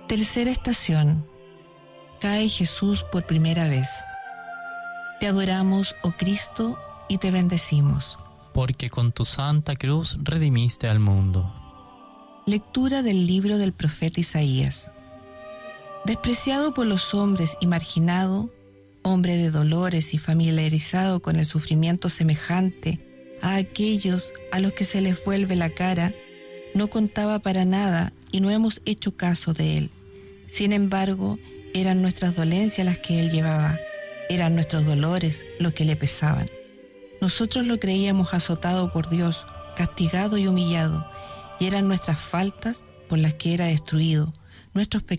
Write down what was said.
Tercera estación. Cae Jesús por primera vez. Te adoramos, oh Cristo, y te bendecimos. Porque con tu santa cruz redimiste al mundo. Lectura del libro del profeta Isaías. Despreciado por los hombres y marginado, hombre de dolores y familiarizado con el sufrimiento semejante a aquellos a los que se les vuelve la cara, no contaba para nada y no hemos hecho caso de él. Sin embargo, eran nuestras dolencias las que él llevaba, eran nuestros dolores los que le pesaban. Nosotros lo creíamos azotado por Dios, castigado y humillado, y eran nuestras faltas por las que era destruido, nuestros pecados